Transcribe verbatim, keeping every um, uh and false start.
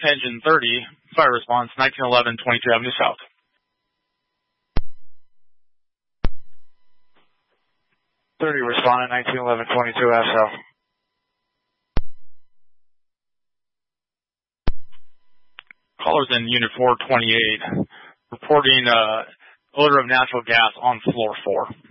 engine thirty, fire response, nineteen eleven, twenty-two Avenue South. thirty responded, nineteen eleven, twenty-two Ave South. Callers in Unit four twenty-eight reporting uh, odor of natural gas on floor four.